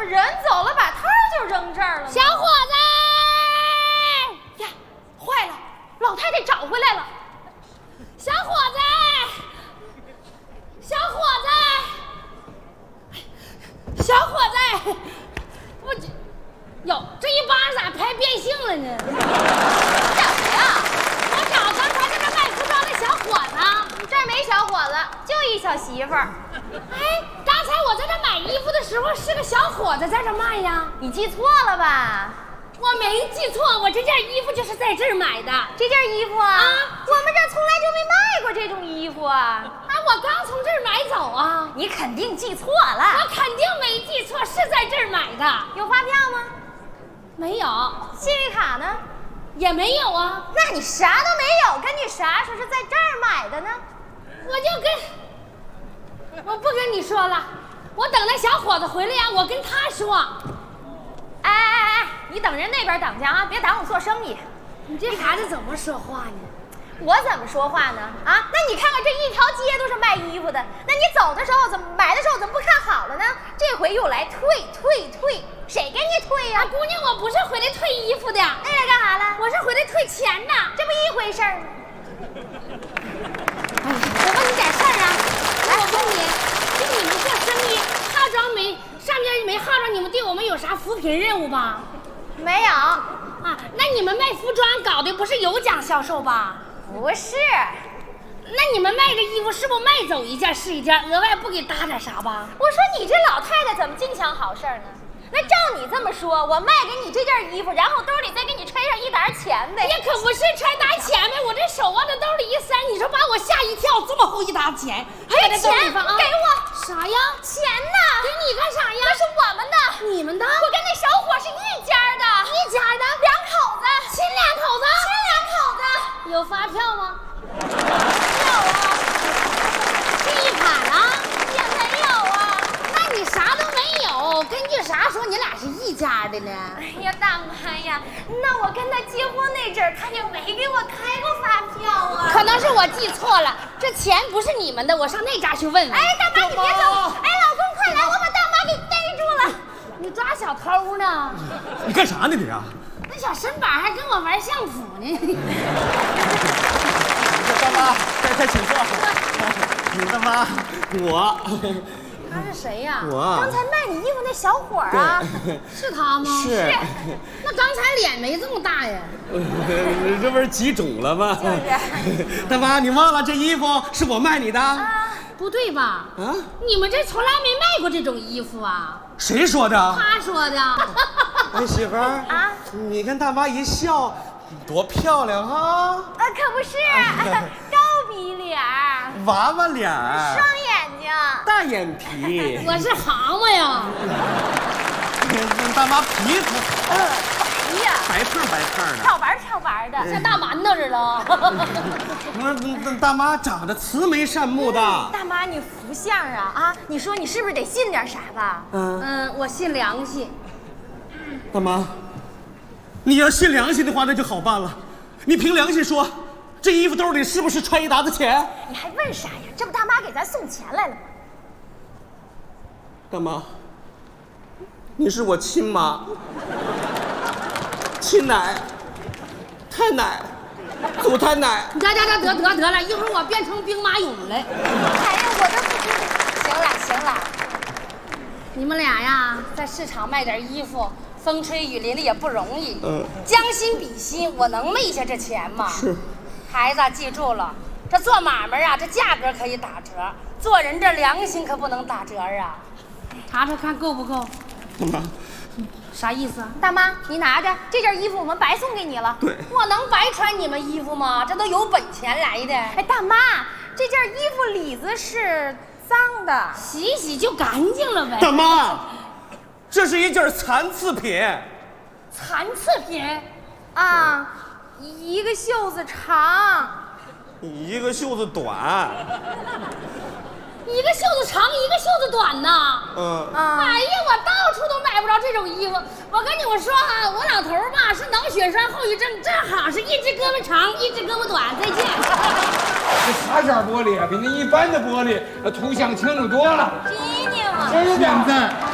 人走了，把摊就扔这儿了。 小伙子呀，坏了，老太太找回来了。 小伙子，小伙子，小伙子，我这哟，这一巴咋拍变性了呢？ 找谁啊？ 我找刚才在这卖服装的小伙子。 这儿没小伙子，就一小媳妇儿。 哎，刚才我在这买衣服的时候，是个小伙子在这卖呀。 你记错了吧？ 我没记错，我这件衣服就是在这儿买的。 这件衣服啊，我们这儿从来就没卖过这种衣服啊。 我刚从这儿买走啊。 你肯定记错了。 我肯定没记错，是在这儿买的。 有发票吗？ 没有。 信用卡呢？ 也没有啊。 那你啥都没有，跟你啥说是在这儿买的呢？ 我不跟你说了，我等那小伙子回来呀，我跟他说。 哎，你等人那边等去啊，别挡我做生意。 你这孩子怎么说话呢？ 我怎么说话呢？啊，那你看看这一条街都是卖衣服的，那你走的时候怎么买的时候怎么不看好了呢？这回又来退，谁给你退呀？ 姑娘，我不是回来退衣服的。 那来干啥了？ 我是回来退钱的， 这不一回事儿吗？ 哎呀，我问你点事儿啊！来，我问你，就你们做生意，号召上面没号召你们对我们有啥扶贫任务吧？ 没有啊，那你们卖服装搞的不是有奖销售吧？ 不是。 那你们卖这衣服是不是卖走一件是一件，额外不给搭点啥吧？ 我说你这老太太怎么净想好事儿呢？那照你这么说，我卖给你这件衣服，然后兜里再给你揣上一沓钱呗？ 也可不是揣沓钱呗，我这手往这兜里一塞，你说把我吓一跳，这么厚一沓钱，还在这兜里放啊？ 给我啥呀？ 钱呢？ 给你干啥呀？ 那是我们的， 你们的？ 我跟那小伙是一家的， 一家的， 两口子， 亲两口子， 亲两口子。 有发票吗？ 没有啊。 记一卡了？ 也没有啊。 那你啥都没有，根据啥说你俩是一家的呢？ 哎呀，大妈呀，那我跟他结婚那阵儿，他也没给我开过发票啊。 可能是我记错了，这钱不是你们的，我上那家去问问。 哎，大妈你别走！哎，老公快来，我把大妈给逮住了。 你抓小偷呢？ 你干啥呢你啊？ 那小身板还跟我玩相扑呢。 大妈，再请坐。大妈，我。 他是谁呀？ 我。 刚才卖你衣服那小伙儿啊？ 是他吗？ 是。 那刚才脸没这么大呀？ 这不是挤肿了吗？ 就是。 大妈，你忘了这衣服是我卖你的？ 不对吧？ 啊？ 你们这从来没卖过这种衣服啊？ 谁说的？ 他说的。 哎，媳妇儿啊，你看大妈一笑，多漂亮哈！ 可不是，高鼻脸， 娃娃脸， 双眼睛， 大眼皮。 我是蛤蟆呀。 大妈皮肤， 白呀， 白胖的， 漂白的， 像大馒头似的。 那大妈长得慈眉善目的。 大妈你福相啊！你说你是不是得信点啥吧？ 我信良心。 大妈，你要信良心的话，那就好办了。你凭良心说，这衣服兜里是不是揣一沓子钱？ 你还问啥呀？这不大妈给咱送钱来了吗？ 大妈，你是我亲妈，亲奶、太奶、祖太奶。 得了，一会儿我变成兵马俑了。 哎呀，我都不知道。行了， 你们俩呀，在市场卖点衣服，风吹雨淋的也不容易。将心比心，我能昧下这钱吗？ 是。 孩子记住了，这做买卖啊，这价格可以打折，做人这良心可不能打折啊。查查看够不够？ 大妈， 啥意思啊？ 大妈，你拿着这件衣服，我们白送给你了。 对， 我能白穿你们衣服吗？这都有本钱来的。 哎，大妈，这件衣服里子是脏的， 洗一洗就干净了呗。 大妈，这是一件残次品。 残次品啊，一个袖子长， 一个袖子短。 一个袖子长，一个袖子短呐。哎呀，我到处都买不着这种衣服。我跟你们说啊，我老头吧是脑血栓后遗症，正好是一只胳膊长，一只胳膊短。再见。 这擦色玻璃啊，比那一般的玻璃通向清楚多了。 机灵啊！ 现在